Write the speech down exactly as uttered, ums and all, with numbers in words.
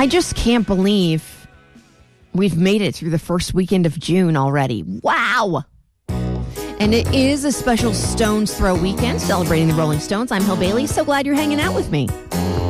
I just can't believe we've made it through the first weekend of June already. Wow! And it is a special Stones Throw weekend celebrating the Rolling Stones. I'm Hill Bailey. So glad you're hanging out with me.